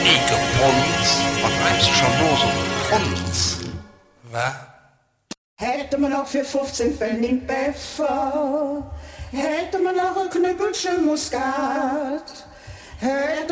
Eke Pons, wat reibst du schon los um Pons? Was? Hätte man auch für 15 Pfennig Pfeffer, hätte man auch ein Knüppelchen Muskat, hätte